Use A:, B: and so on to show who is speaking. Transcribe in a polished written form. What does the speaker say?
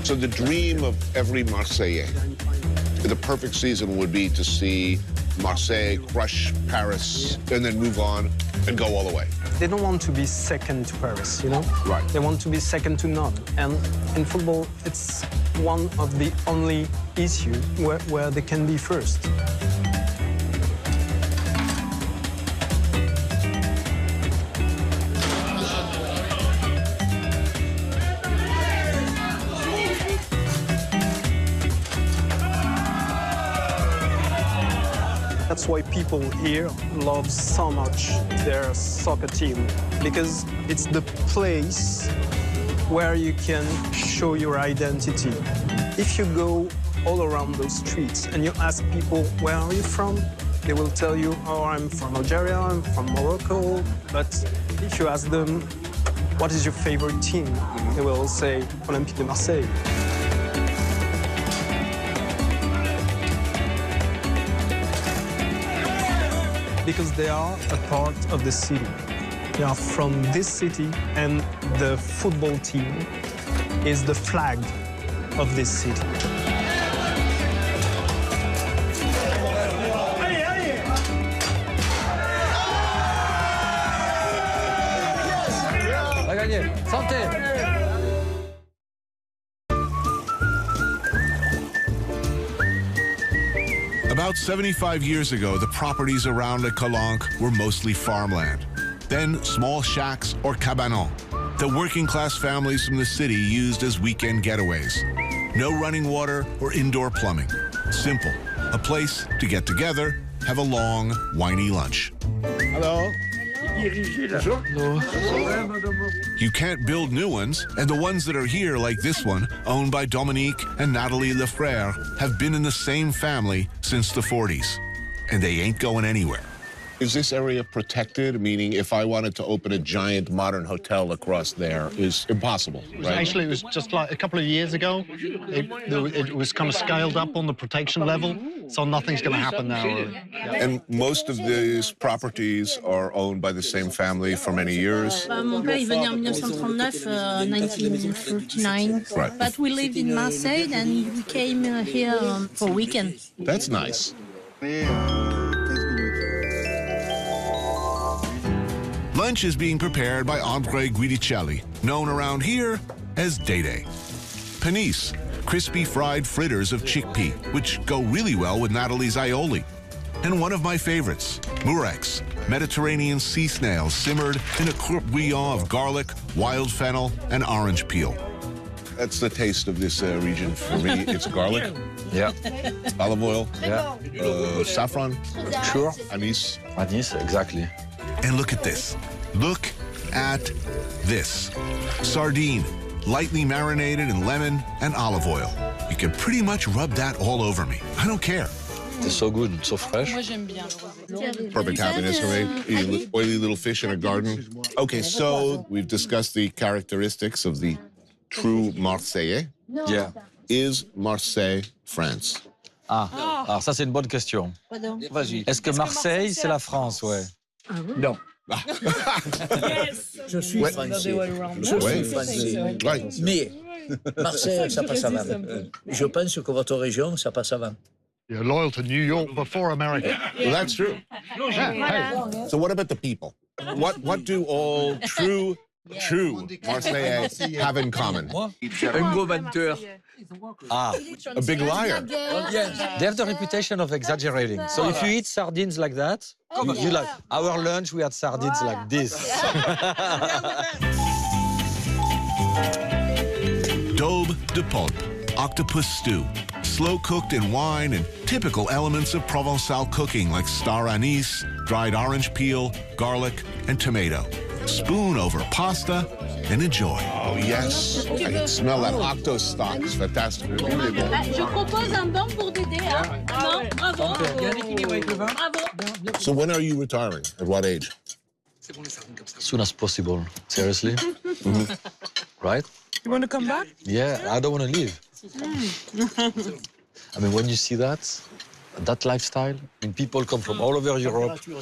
A: So the dream of every Marseillais, the perfect season would be to see Marseille crush Paris and then move on and go all the way.
B: They don't want to be second to Paris, you know?
A: Right.
B: They want to be second to none. And in football, it's one of the only issues where they can be first. That's why people here love so much their soccer team, because it's the place where you can show your identity. If you go all around those streets and you ask people, where are you from? They will tell you, oh, I'm from Algeria, I'm from Morocco. But if you ask them, what is your favorite team? They will say, Olympique de Marseille. Because they are a part of the city. They are from this city, and the football team is the flag of this city.
C: On va gagner. Santé!
D: About 75 years ago, the properties around Les Calanques were mostly farmland. Then small shacks or cabanons that working-class families from the city used as weekend getaways. No running water or indoor plumbing. Simple. A place to get together, have a long, whiny lunch.
A: Hello.
D: You can't build new ones, and the ones that are here, like this one, owned by Dominique and Nathalie Lefrère, have been in the same family since the 40s, and they ain't going anywhere.
A: Is this area protected? Meaning, if I wanted to open a giant modern hotel across there, is impossible, right?
E: Actually, it was just like a couple of years ago. It was kind of scaled up on the protection level, so nothing's going to happen now.
A: And most of these properties are owned by the same family for many years.
F: Mon père, il venait en 1939, 1939.
A: Right.
F: But we lived in Marseille, and we came here for weekend.
A: That's nice.
D: Lunch is being prepared by André Guidicelli, known around here as Day-Day. Panisse, crispy fried fritters of chickpea, which go really well with Natalie's aioli. And one of my favorites, murex, Mediterranean sea snails simmered in a courte bouillon of garlic, wild fennel, and orange peel.
A: That's the taste of this region for me. It's garlic,
C: Yeah.
A: olive oil,
C: Yeah.
A: saffron,
C: Sure.
A: anise.
C: Anis, exactly.
D: And look at this. Look at this. Sardine, lightly marinated in lemon and olive oil. You can pretty much rub that all over me. I don't care.
C: It's so good, so fresh.
A: Perfect happiness for me. Eating oily little fish in a garden. Okay, so we've discussed the characteristics of the true Marseillais.
C: Yeah.
A: Is Marseille France?
C: Ah, alors ça c'est une bonne question.
G: Vas-y.
C: Est-ce que Marseille c'est la France, ouais?
G: Non. Je suis
A: Ouais.
G: français.
A: Ouais. Right.
G: Mais Marseille, ça passe avant. Je pense que votre région, ça passe avant.
E: You're loyal to New York before America.
A: Well, that's true. So what about the people? What do all true Marseillais have in common?
G: Un gros menteur.
C: Ah,
A: A big liar.
C: they have the reputation of exaggerating. So if you eat sardines like that, you like our lunch we had sardines like this.
D: Daube de Pulp, octopus stew, slow-cooked in wine and typical elements of Provençal cooking like star anise, dried orange peel, garlic, and tomato. Spoon over pasta and enjoy.
A: Oh, yes. I can smell that octo stock. It's fantastic.
F: Je propose un banc pour Dédé. Non, bravo. Bravo.
A: So when are you retiring? At what age?
C: As soon as possible. Seriously? Right?
H: You want to come back?
C: Yeah, I don't want to leave. I mean, when you see that lifestyle, I mean, people come from all over Europe.